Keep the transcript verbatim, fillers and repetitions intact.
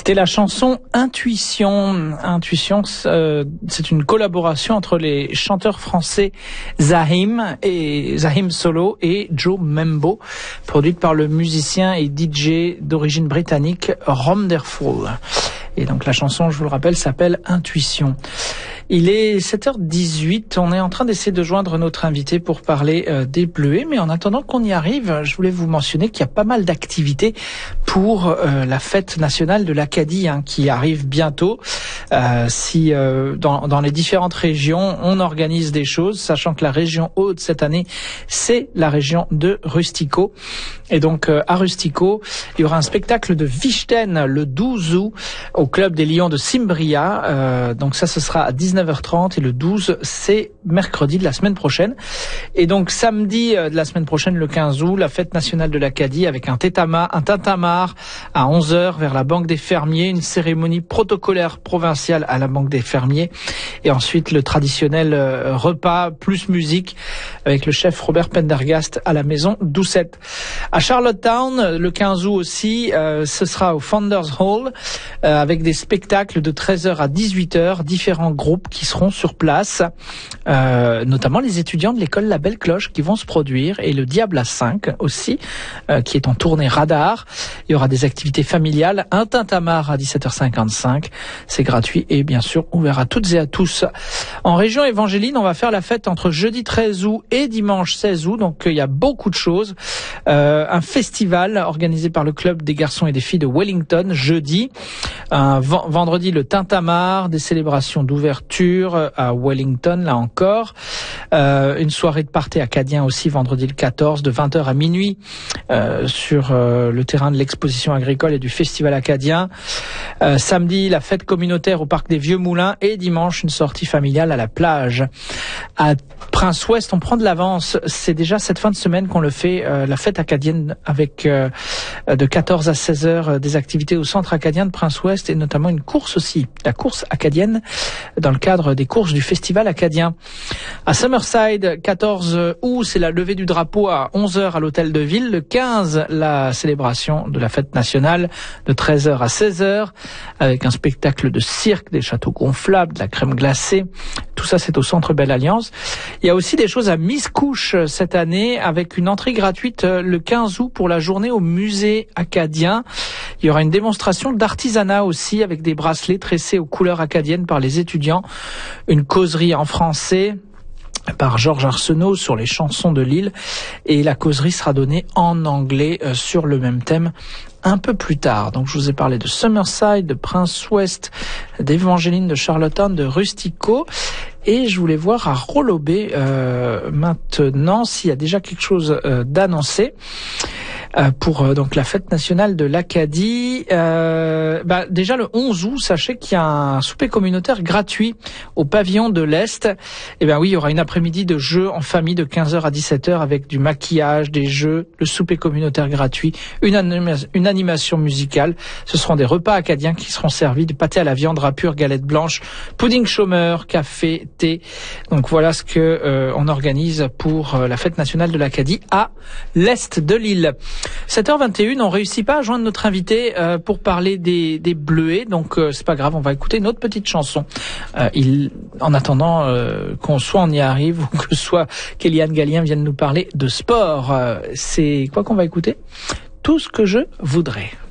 C'était la chanson Intuition. Intuition, euh, c'est une collaboration entre les chanteurs français Zahim et Zahim Solo et Joe Membo, produite par le musicien et D J d'origine britannique Romderful. Et donc la chanson, je vous le rappelle, s'appelle Intuition. Il est sept heures dix-huit, on est en train d'essayer de joindre notre invité pour parler euh, des Bleuets, mais en attendant qu'on y arrive, je voulais vous mentionner qu'il y a pas mal d'activités pour euh, la fête nationale de l'Acadie hein, qui arrive bientôt. Euh, si euh, dans, dans les différentes régions, on organise des choses, sachant que la région Aude cette année, c'est la région de Rustico. Et donc euh, à Rustico, il y aura un spectacle de Vichten le douze août au club des Lions de Cimbria. Euh, donc ça, ce sera à dix-neuf heures trente et le douze, c'est mercredi de la semaine prochaine. Et donc samedi euh, de la semaine prochaine, le quinze août, la fête nationale de l'Acadie avec un tétama, un tintamarre à onze heures vers la Banque des Fermiers, une cérémonie protocolaire provinciale à la Banque des Fermiers et ensuite le traditionnel euh, repas plus musique avec le chef Robert Pendergast à la maison Doucette. À Charlottetown, le quinze août aussi, euh, ce sera au Founders Hall euh, avec des spectacles de treize heures à dix-huit heures, différents groupes qui seront sur place, euh, notamment les étudiants de l'école La Belle Cloche qui vont se produire et le Diable à cinq aussi, euh, qui est en tournée radar. Il y aura des activités familiales, un tintamarre à dix-sept heures cinquante-cinq, c'est gratuit et bien sûr ouvert à toutes et à tous. En région Évangéline, on va faire la fête entre jeudi treize août et dimanche seize août, donc il y a beaucoup de choses. Euh, un festival organisé par le club des garçons et des filles de Wellington jeudi, un v- vendredi le tintamarre, des célébrations d'ouverture à Wellington là encore, euh, une soirée de party acadien aussi vendredi le quatorze de vingt heures à minuit euh, sur euh, le terrain de l'exposition agricole et du festival acadien. Euh, samedi la fête communautaire au parc des Vieux Moulins et dimanche une sortie familiale à la plage. À Prince-Ouest, on prend de l'avance, c'est déjà cette fin de semaine qu'on le fait, euh, la fête acadienne avec euh, de quatorze à seize heures euh, des activités au centre acadien de Prince-Ouest et notamment une course aussi, la course acadienne dans le cadre des courses du festival acadien. À Summerside, quatorze août, c'est la levée du drapeau à onze heures à l'hôtel de ville. Le quinze, la célébration de la fête nationale de treize heures à seize heures avec un spectacle de cirque, des châteaux gonflables, de la crème glacée. Tout ça, c'est au centre Belle Alliance. Il y a aussi des choses à Miscouche cette année avec une entrée gratuite le quinze août pour la journée au musée acadien. Il y aura une démonstration d'artisanat aussi avec des bracelets tressés aux couleurs acadiennes par les étudiants, une causerie en français par Georges Arsenault sur les chansons de l'île et la causerie sera donnée en anglais euh, sur le même thème un peu plus tard. Donc je vous ai parlé de Summerside, de Prince-Ouest, d'Évangéline, de Charlottetown, de Rustico et je voulais voir à Rolobé euh, maintenant s'il y a déjà quelque chose euh, d'annoncé. Euh, pour euh, donc la fête nationale de l'Acadie. Euh, bah, déjà le onze août, sachez qu'il y a un souper communautaire gratuit au pavillon de l'Est. Et ben oui, il y aura une après-midi de jeux en famille de quinze heures à dix-sept heures avec du maquillage, des jeux, le souper communautaire gratuit, une, anima- une animation musicale. Ce seront des repas acadiens qui seront servis, du pâté à la viande rapure, galettes blanches, pudding chômeur, café, thé. Donc voilà ce que euh, on organise pour euh, la fête nationale de l'Acadie à l'Est de l'île. sept heures vingt et une, on réussit pas à joindre notre invité euh, pour parler des, des Bleuets, donc euh, c'est pas grave, on va écouter une autre petite chanson. Euh, il, en attendant euh, qu'on soit on y arrive ou que soit Kéliane Gallien vienne nous parler de sport. Euh, c'est quoi qu'on va écouter ? Tout ce que je voudrais.